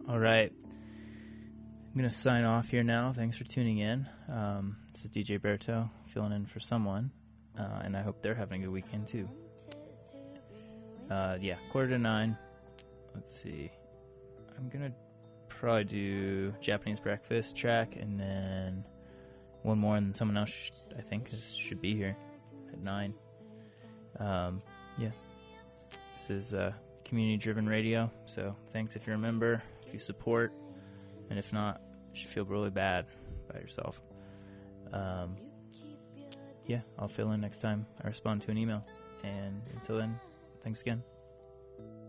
All right. I'm going to sign off here now. Thanks for tuning in. This is DJ Berto filling in for someone, and I hope they're having a good weekend too. 8:45. Let's see. I'm going to probably do Japanese Breakfast track, and then one more, and someone else I think should be here at 9. This is community-driven radio, so thanks if you're a member, if you support, and if not, you should feel really bad about yourself. I'll fill in next time I respond to an email, and until then, thanks again.